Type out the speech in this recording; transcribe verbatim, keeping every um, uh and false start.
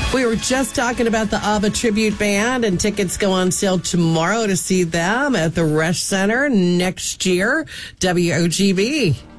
We were just talking about the ABBA Tribute Band, and tickets go on sale tomorrow to see them at the Resch Center next year. W O G B.